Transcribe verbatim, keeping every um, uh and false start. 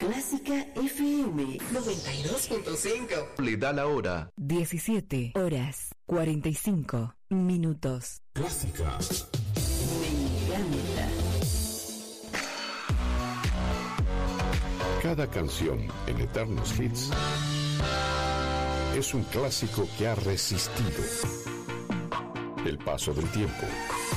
Clásica F M noventa y dos punto cinco. Le da la hora. diecisiete horas cuarenta y cinco minutos. Clásica. Me encanta. Cada canción en Eternos Hits es un clásico que ha resistido el paso del tiempo.